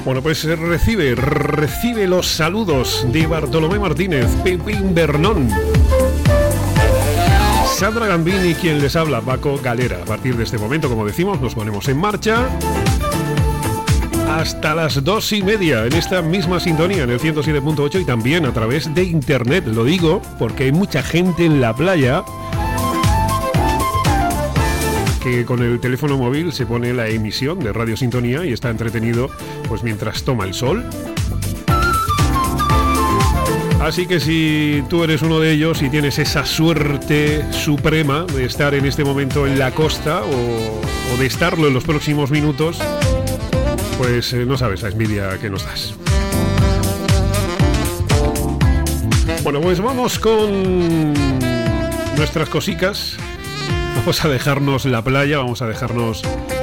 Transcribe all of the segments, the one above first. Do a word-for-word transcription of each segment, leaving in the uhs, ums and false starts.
Bueno, pues recibe, recibe los saludos de Bartolomé Martínez, Pepín Bernón, Sandra Gambini, quien les habla, Paco Galera. A partir de este momento, como decimos, nos ponemos en marcha hasta las dos y media en esta misma sintonía, en el ciento siete punto ocho, y también a través de internet. Lo digo porque hay mucha gente en la playa que con el teléfono móvil se pone la emisión de Radio Sintonía y está entretenido pues mientras toma el sol. Así que si tú eres uno de ellos y tienes esa suerte suprema de estar en este momento en la costa o, o de estarlo en los próximos minutos, pues eh, no sabes la envidia que nos das. Bueno, pues vamos con nuestras cositas. Vamos a dejarnos la playa, vamos a dejarnos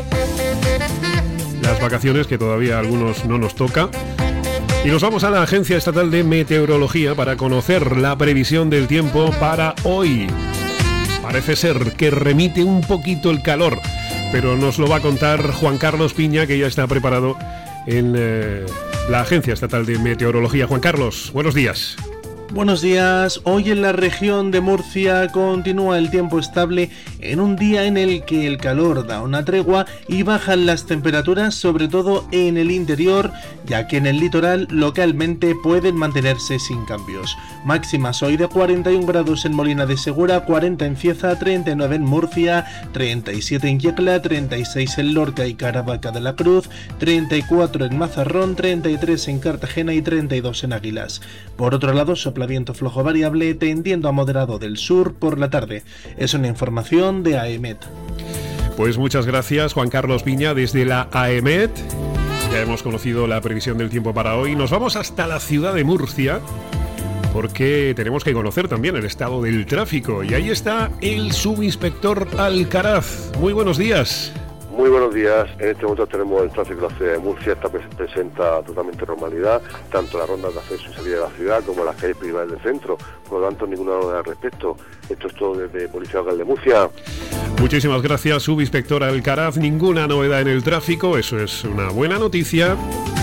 las vacaciones, que todavía a algunos no nos toca. Y nos vamos a la Agencia Estatal de Meteorología para conocer la previsión del tiempo para hoy. Parece ser que remite un poquito el calor, pero nos lo va a contar Juan Carlos Piña, que ya está preparado en eh, la Agencia Estatal de Meteorología. Juan Carlos, buenos días. Buenos días. Hoy en la región de Murcia continúa el tiempo estable en un día en el que el calor da una tregua y bajan las temperaturas, sobre todo en el interior, ya que en el litoral localmente pueden mantenerse sin cambios. Máximas hoy de cuarenta y un grados en Molina de Segura, cuarenta en Cieza, treinta y nueve en Murcia, treinta y siete en Yecla, treinta y seis en Lorca y Caravaca de la Cruz, treinta y cuatro en Mazarrón, treinta y tres en Cartagena y treinta y dos en Águilas. Por otro lado, sopla viento flojo variable tendiendo a moderado del sur por la tarde. Es una información de AEMET. Pues muchas gracias, Juan Carlos Piña, desde la AEMET. Ya hemos conocido la previsión del tiempo para hoy. Nos vamos hasta la ciudad de Murcia, porque tenemos que conocer también el estado del tráfico. Y ahí está el subinspector Alcaraz. Muy buenos días. Muy buenos días. En este momento tenemos el tráfico de la ciudad de Murcia, está presenta totalmente normalidad, tanto las rondas de acceso y salida de la ciudad como las calles principales del centro. Por lo tanto, ninguna novedad al respecto. Esto es todo desde Policía Local de Murcia. Muchísimas gracias, subinspector Alcaraz. Ninguna novedad en el tráfico, eso es una buena noticia.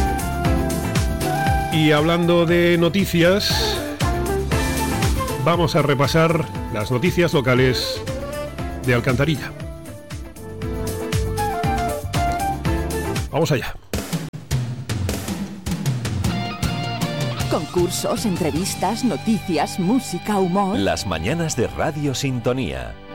Y hablando de noticias, vamos a repasar las noticias locales de Alcantarilla. Vamos allá. Concursos, entrevistas, noticias, música, humor. Las mañanas de Radio Sintonía.